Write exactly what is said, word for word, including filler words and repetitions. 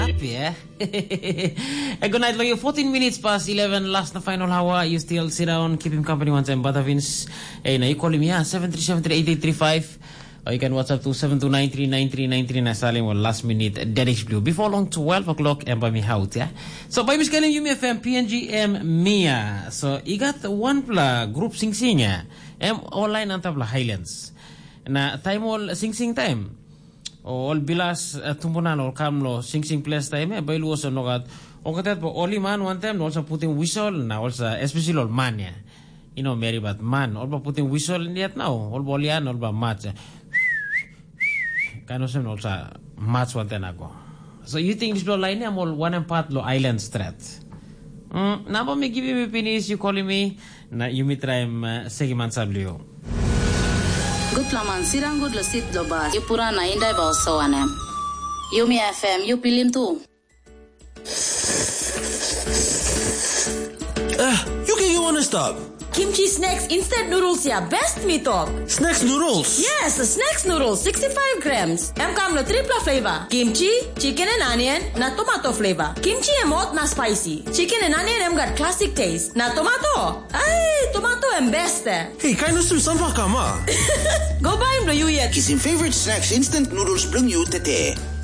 happy, eh? eh good night, lang you. fourteen minutes past eleven, last na final hour. You still sit down, keep him company one time. Batavins, eh, na you call him, yeah, seven three seven three eight eight three five. Or you can WhatsApp to seven two nine three nine three nine three na saling one last minute Danish Blue. Before long, twelve o'clock, and by me out, yeah? So, by Miss Kalim, you may F M, P N G M, Mia. So, you got one pla group sing-sing, yeah? M online ang tabla Highlands. Na time all sing-sing time. O all bilas uh, tumpunan or kamlo sing-sing place time, eh? By luwas o nokat. O katat po, only man one time, also putting whistle, na also, especially all man, yeah? You know, Mary, but man, all ba putting whistle in yet now? All ba lian, all ba match, Kano sem also match one ten ako. So you think this blow line am all one and part lo island strat. Mm, na ba me give me finish you calling me na you me try uh, segiman sablio. Good laman sirang good lo sit lo ba. You pura na inday ba so anem. You me F M you pilim tu. Ah, you can you wanna stop? Kimchi Snacks instant noodles ya best me top. Snacks noodles? Yes, Snacks noodles, sixty-five grams. Em kam lo triple flavor. Kimchi, chicken and onion, na tomato flavor. Kimchi emot na spicy. Chicken and onion em got classic taste. Na tomato. Ay, tomato em best eh. Hey, kind of some sampa kama. Go buy him do you yet. Kisim favorite snacks instant noodles bring you tete.